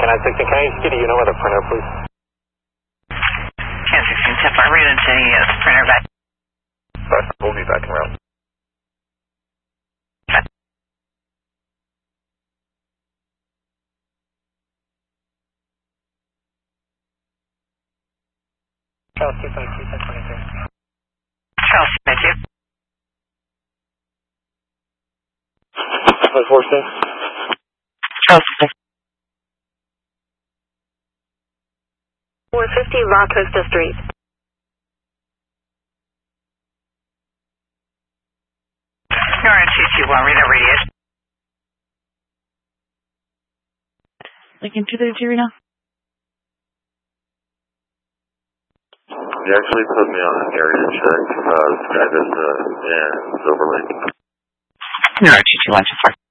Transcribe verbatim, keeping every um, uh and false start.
nine sixteen, can I get a unit with a printer, please? ten sixteen, ten four, read into the uh, printer back. But we'll be back around. Charles two five two, ten twenty-three. Charles two five two. five four six. Charles two five two. four fifty La Costa Street. Nora two two one, read that radius. Lincoln two thirty-two, Reno. You actually put me on an area check, uh, Sky Vista and Silver Lake. Nora two two one two four.